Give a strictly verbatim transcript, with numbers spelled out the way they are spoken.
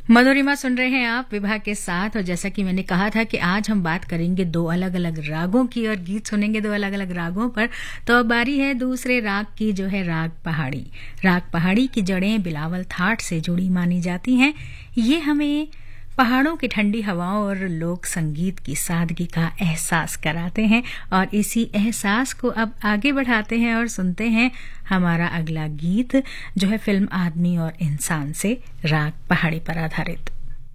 मनोरिमा सुन रहे हैं आप विभा के साथ। और जैसा कि मैंने कहा था कि आज हम बात करेंगे दो अलग अलग रागों की और गीत सुनेंगे दो अलग अलग रागों पर। तो अब बारी है दूसरे राग की, जो है राग पहाड़ी। राग पहाड़ी की जड़ें बिलावल थाट से जुड़ी मानी जाती हैं। ये हमें पहाड़ों की ठंडी हवाओं और लोक संगीत की सादगी का एहसास कराते हैं। और इसी एहसास को अब आगे बढ़ाते हैं और सुनते हैं हमारा अगला गीत, जो है फिल्म आदमी और इंसान से राग पहाड़ी पर आधारित।